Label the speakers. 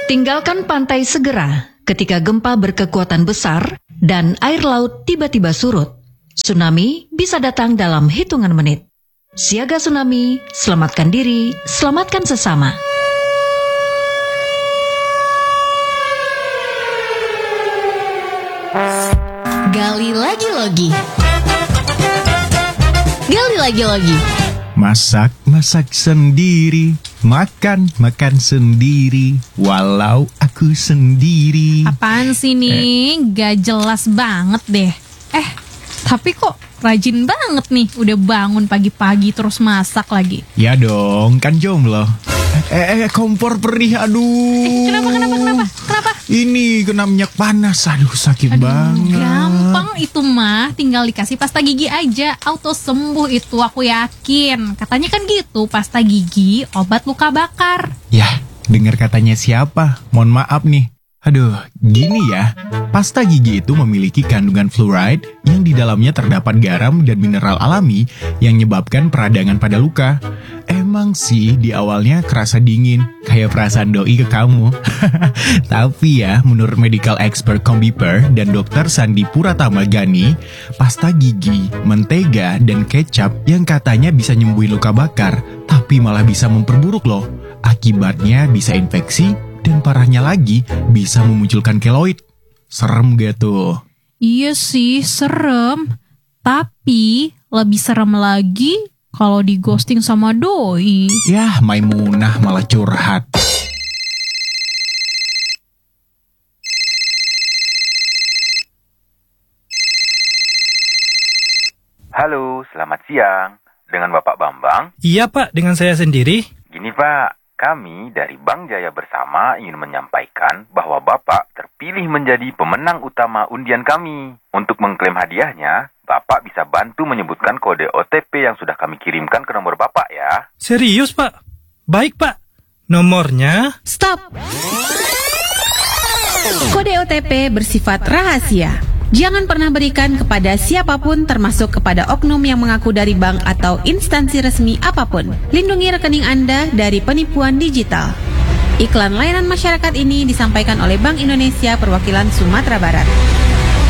Speaker 1: Tinggalkan pantai segera ketika gempa berkekuatan besar dan air laut tiba-tiba surut. Tsunami bisa datang dalam hitungan menit. Siaga tsunami, selamatkan diri, selamatkan sesama.
Speaker 2: Gali lagi-lagi. Gali lagi-lagi.
Speaker 3: Masak sendiri, makan sendiri, walau aku sendiri.
Speaker 4: Apaan sih nih? Gak jelas banget deh. Tapi kok rajin banget nih, udah bangun pagi-pagi terus masak lagi.
Speaker 3: Ya dong, kan jomblo. Kompor perih, aduh.
Speaker 4: Kenapa?
Speaker 3: Ini kena minyak panas, aduh sakit banget.
Speaker 4: Gampang itu mah, tinggal dikasih pasta gigi aja, auto sembuh itu aku yakin. Katanya kan gitu, pasta gigi obat luka bakar.
Speaker 3: Yah, dengar katanya siapa? Mohon maaf nih. Aduh, gini ya, pasta gigi itu memiliki kandungan fluoride yang di dalamnya terdapat garam dan mineral alami yang menyebabkan peradangan pada luka. Emang sih di awalnya kerasa dingin, kayak perasaan doi ke kamu. Tapi ya, menurut medical expert Combiper dan Dr. Sandi Puratama Gani, pasta gigi, mentega, dan kecap yang katanya bisa nyembuhin luka bakar, tapi malah bisa memperburuk loh. Akibatnya bisa infeksi, dan parahnya lagi bisa memunculkan keloid. Serem gak tuh?
Speaker 4: Iya sih, serem. Tapi lebih serem lagi kalau di ghosting sama doi.
Speaker 3: Yah, Maimunah malah curhat.
Speaker 5: Halo, selamat siang. Dengan Bapak Bambang?
Speaker 6: Iya Pak, dengan saya sendiri.
Speaker 5: Gini Pak, kami dari Bank Jaya Bersama ingin menyampaikan bahwa Bapak terpilih menjadi pemenang utama undian kami. Untuk mengklaim hadiahnya, Bapak bisa bantu menyebutkan kode OTP yang sudah kami kirimkan ke nomor Bapak ya.
Speaker 6: Serius Pak? Baik Pak. Nomornya...
Speaker 2: Stop. Kode OTP bersifat rahasia. Jangan pernah berikan kepada siapapun termasuk kepada oknum yang mengaku dari bank atau instansi resmi apapun. Lindungi rekening Anda dari penipuan digital. Iklan layanan masyarakat ini disampaikan oleh Bank Indonesia Perwakilan Sumatera Barat.